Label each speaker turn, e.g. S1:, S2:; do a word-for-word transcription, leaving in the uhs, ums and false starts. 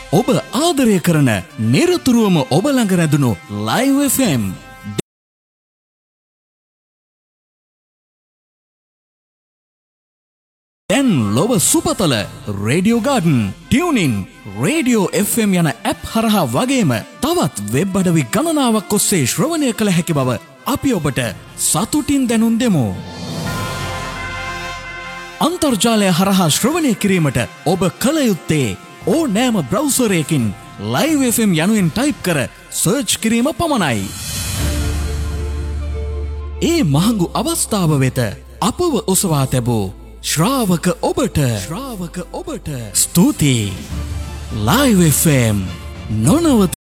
S1: ඔබ ආදරය කරන නිරතුරුවම ඔබ ළඟ රැඳුණු Live එෆ් එම්. දැන් ලොව සුපතල radio garden, tuning, radio F M යන ඇප් හරහා වගේම තවත් වෙබ් අඩවි ගණනාවක් ඔස්සේ ශ්‍රවණය කළ හැකි බව අපි ඔබට සතුටින් දැනුම් දෙමු. අන්තර්ජාලය හරහා ශ්‍රවණය කිරීමට ඔබ කළ යුත්තේ ඕනෑම බ්‍රවුසරයකින් Live එෆ් එම් යනුවෙන් ටයිප් කර සර්ච් කිරීම පමණයි. ඒ මහඟු අවස්ථාව වෙත අපව ඔසවා තැබූ ශ්‍රාවක ඔබට ශ්‍රාවක ඔබට ස්තුතියි. Live F M නොනවත